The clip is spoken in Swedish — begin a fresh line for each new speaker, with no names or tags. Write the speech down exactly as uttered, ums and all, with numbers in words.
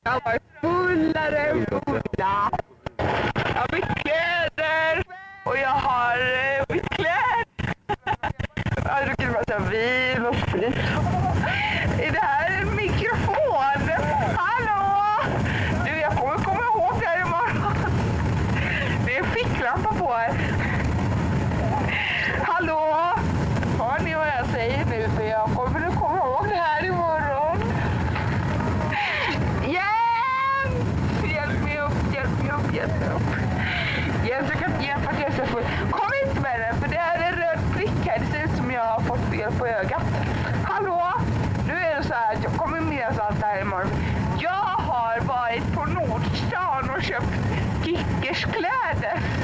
Jag var fullare fulla. Jag har mycket kläder. Och jag har eh, mycket kläder. Jag har druckit massa vin och sprit. Är det här en mikrofon? Hallå? Du, jag kommer komma ihåg det här imorgon. Det är en ficklampa på här. Hallå? Hör ni vad jag säger nu? För jag kommer att komma ihåg det här imorgon. Hjälp! Hjälp mig upp, hjälp mig upp, hjälp mig upp. Hjälp, jag kan inte hjälpa att jag är så full. Kom inte med den, för det är en röd prick här. Det ser ut som jag har fått fel på ögat. Hallå? Nu är det så här att jag kommer med oss allt här imorgon. Jag har varit på Nordstan och köpt Kickers kläder.